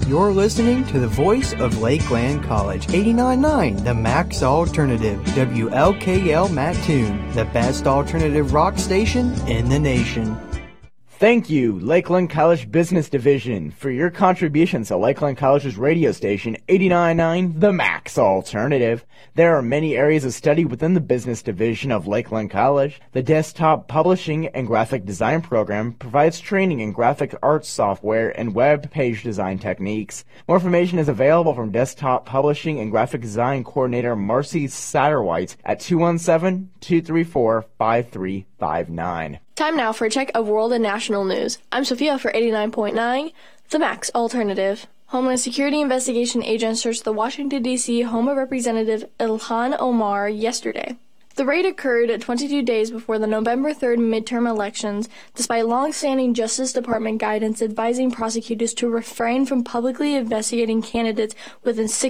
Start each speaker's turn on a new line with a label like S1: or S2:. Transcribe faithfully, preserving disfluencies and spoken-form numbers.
S1: You're listening to the voice of Lakeland College, eighty-nine point nine, the Max Alternative, W L K L Mattoon, the best alternative rock station in the nation.
S2: Thank you, Lakeland College Business Division, for your contributions to Lakeland College's radio station, eighty-nine point nine, The Max Alternative. There are many areas of study within the Business Division of Lakeland College. The Desktop Publishing and Graphic Design program provides training in graphic arts software and web page design techniques. More information is available from Desktop Publishing and Graphic Design Coordinator Marcy Satterwhite at two one seven, two three four, five three five nine.
S3: Time now for a check of world and national news. I'm Sophia for eighty-nine point nine, The Max Alternative. Homeland Security investigation agents searched the Washington, D C home of Representative Ilhan Omar yesterday. The raid occurred twenty-two days before the November third midterm elections, despite long-standing Justice Department guidance advising prosecutors to refrain from publicly investigating candidates within six